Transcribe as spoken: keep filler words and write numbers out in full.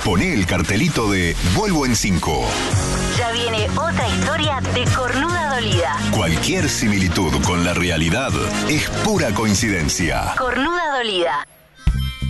Poné el cartelito de Vuelvo en cinco. Ya viene otra historia de Cornuda Dolida. Cualquier similitud con la realidad es pura coincidencia. Cornuda Dolida.